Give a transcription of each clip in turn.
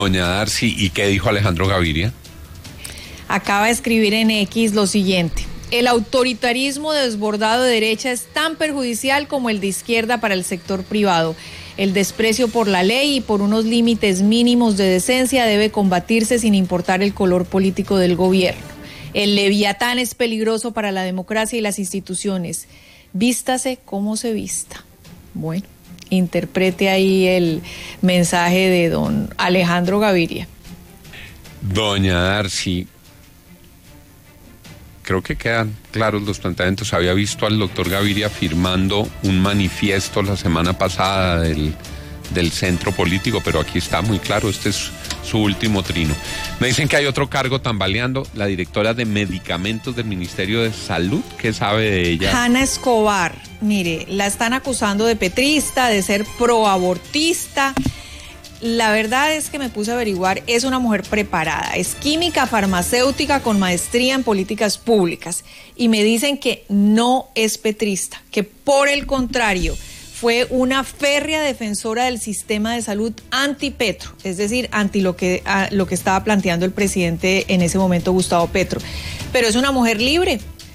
Doña Darcy, ¿y qué dijo Alejandro Gaviria? Acaba de escribir en X lo siguiente: el autoritarismo desbordado de derecha es tan perjudicial como el de izquierda para el sector privado. El desprecio por la ley y por unos límites mínimos de decencia debe combatirse sin importar el color político del gobierno. El leviatán es peligroso para la democracia y las instituciones. Vístase como se vista. Bueno, interprete ahí el mensaje de don Alejandro Gaviria. Doña Darcy, creo que quedan claros los planteamientos. Había visto al doctor Gaviria firmando un manifiesto la semana pasada del centro político, pero aquí está muy claro, este es su último trino. Me dicen que hay otro cargo tambaleando, la directora de medicamentos del Ministerio de Salud. ¿Qué sabe de ella? Hanna Escobar, mire, la están acusando de petrista, de ser proabortista. La verdad es que me puse a averiguar, es una mujer preparada, es química farmacéutica con maestría en políticas públicas, y me dicen que no es petrista, que por el contrario fue una férrea defensora del sistema de salud anti-Petro, es decir, anti lo que estaba planteando el presidente en ese momento, Gustavo Petro. Pero es una mujer libre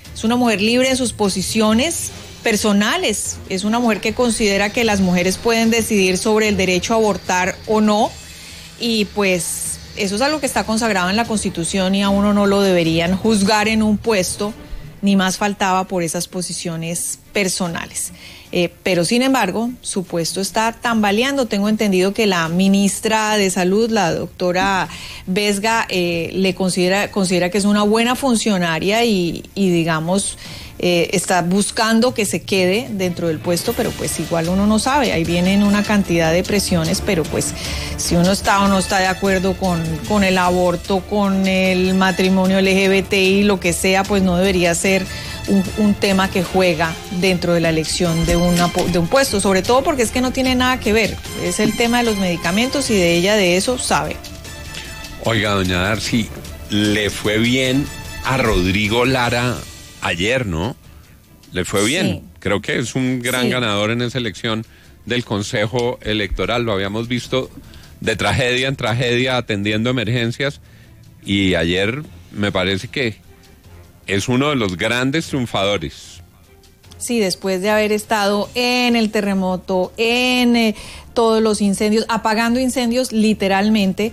en sus posiciones personales, es una mujer que considera que las mujeres pueden decidir sobre el derecho a abortar o no, y pues eso es algo que está consagrado en la Constitución y a uno no lo deberían juzgar en un puesto, ni más faltaba por esas posiciones personales. Pero sin embargo, su puesto está tambaleando. Tengo entendido que la ministra de Salud, la doctora Vesga, le considera que es una buena funcionaria y digamos, está buscando que se quede dentro del puesto, pero pues igual uno no sabe, ahí vienen una cantidad de presiones, pero pues si uno está o no está de acuerdo con el aborto, con el matrimonio LGBTI, lo que sea, pues no debería ser un tema que juega dentro de la elección de un puesto, sobre todo porque es que no tiene nada que ver, es el tema de los medicamentos y de ella de eso sabe. Oiga, doña Darcy, le fue bien a Rodrigo Lara ayer, ¿no? Le fue bien. Sí. Creo que es un gran ganador en esa elección del Consejo Electoral. Lo habíamos visto de tragedia en tragedia atendiendo emergencias y ayer me parece que es uno de los grandes triunfadores. Sí, después de haber estado en el terremoto, en todos los incendios, apagando incendios literalmente,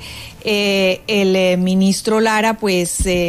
el ministro Lara pues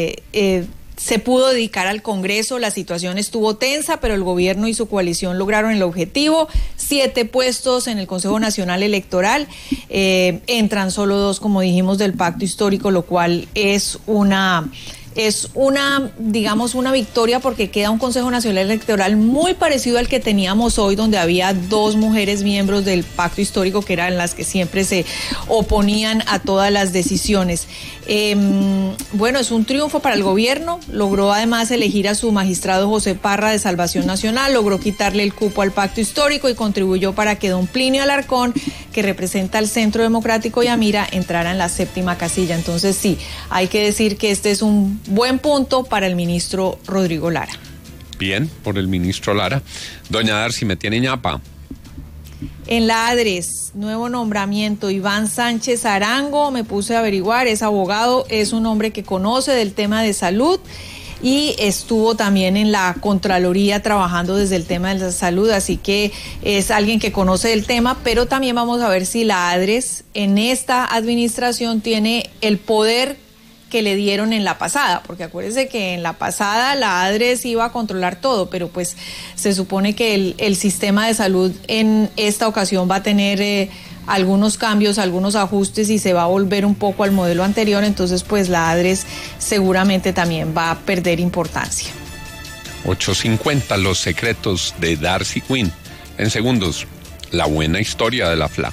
se pudo dedicar al Congreso. La situación estuvo tensa, pero el gobierno y su coalición lograron el objetivo: 7 puestos en el Consejo Nacional Electoral, entran solo 2, como dijimos, del pacto histórico, lo cual es una, digamos, una victoria, porque queda un Consejo Nacional Electoral muy parecido al que teníamos hoy, donde había 2 mujeres miembros del pacto histórico, que eran las que siempre se oponían a todas las decisiones. Bueno, es un triunfo para el gobierno. Logró además elegir a su magistrado José Parra de Salvación Nacional, logró quitarle el cupo al pacto histórico y contribuyó para que don Plinio Alarcón, que representa al Centro Democrático y a Mira, entrara en la 7ª casilla. Entonces sí, hay que decir que este es un buen punto para el ministro Rodrigo Lara. Bien, por el ministro Lara. Doña Darcy, me tiene ñapa. En la ADRES, nuevo nombramiento, Iván Sánchez Arango, me puse a averiguar, es abogado, es un hombre que conoce del tema de salud y estuvo también en la Contraloría trabajando desde el tema de la salud, así que es alguien que conoce del tema, pero también vamos a ver si la ADRES en esta administración tiene el poder que le dieron en la pasada, porque acuérdense que en la pasada la ADRES iba a controlar todo, pero pues se supone que el sistema de salud en esta ocasión va a tener algunos cambios, algunos ajustes y se va a volver un poco al modelo anterior, entonces pues la ADRES seguramente también va a perder importancia. 8:50, los secretos de Darcy Quinn. En segundos, la buena historia de la FLA.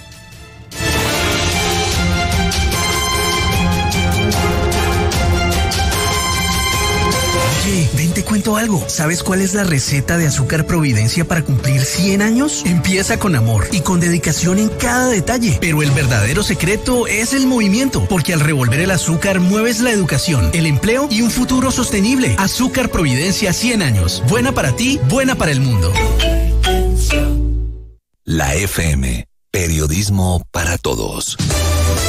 Ven, te cuento algo. ¿Sabes cuál es la receta de Azúcar Providencia para cumplir 100 años? Empieza con amor y con dedicación en cada detalle. Pero el verdadero secreto es el movimiento, porque al revolver el azúcar mueves la educación, el empleo y un futuro sostenible. Azúcar Providencia 100 años. Buena para ti, buena para el mundo. La FM, periodismo para todos.